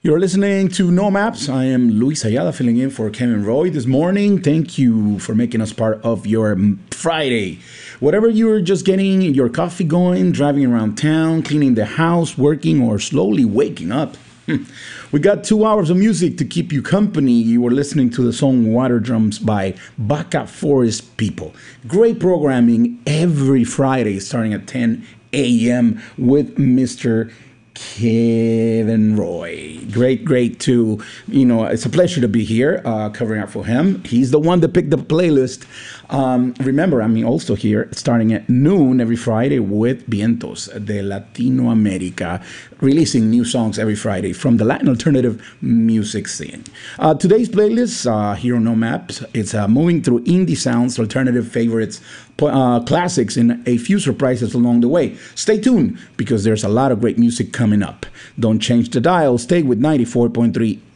You're listening to No Maps. I am Luis Ayala filling in for Kevin Roy this morning. Thank you for making us part of your Friday. Whatever you're just getting your coffee going, driving around town, cleaning the house, working, or slowly waking up. We got 2 hours of music to keep you company. You were listening to the song Water Drums by Baca Forest People. Great programming every Friday starting at 10 a.m. with Mr. Kevin Roy. Great to, it's a pleasure to be here covering up for him. He's the one that picked the playlist. Remember, I'm also here starting at noon every Friday with Vientos de Latinoamérica, releasing new songs every Friday from the Latin alternative music scene. Today's playlist here on No Maps, it's moving through indie sounds, alternative favorites, classics, and a few surprises along the way. Stay tuned because there's a lot of great music coming up. Don't change the dial. Stay with 94.3